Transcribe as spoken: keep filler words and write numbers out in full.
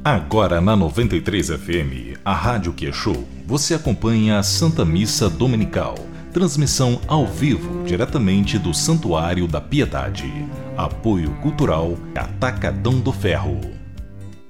Agora na noventa e três F M, a Rádio Que é Show, você acompanha a Santa Missa Dominical, transmissão ao vivo diretamente do Santuário da Piedade. Apoio Cultural Atacadão do Ferro.